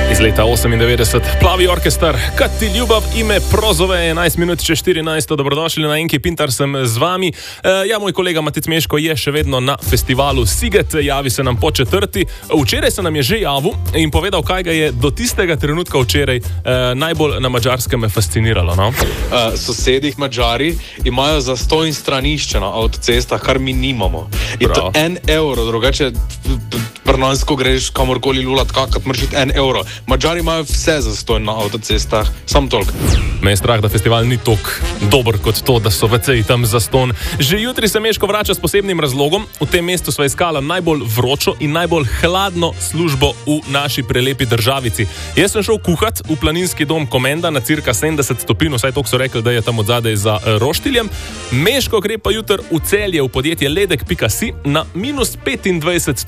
Iz leta 98, Plavi orkestar, Kad ti ljubav ime prozove, 11 minut čez 14, dobrodošli na Enki Pintar, sem z vami. Moj kolega Matic Meško je še vedno na festivalu Siget, javi se nam po 4. Včeraj se nam je že javil in povedal, kaj ga je do tistega trenutka včeraj najbolj na Madžarskem fasciniralo. No? Sosedih Madžari imajo zastonj stranišče na avtocestah, kar mi nimamo. In to €1, drugače prnansko greš kamorkoli lulat, kakor moraš iti €1. Madžari imajo vse zastonj na avtocestah, sam toliko. Me je strah, da festival ni toliko dober kot to, da so veceji tam zastonj. Že jutri se Meško vrača s posebnim razlogom. V tem mestu sva iskala najbolj vročo in najbolj hladno službo v naši prelepi državici. Jaz sem šel kuhat v planinski dom Komenda na cirka 70 stopinj, vsaj toliko so rekli, da je tam odzadej za roštiljem. Meško gre pa jutri v Celje v podjetje ledek.si na -25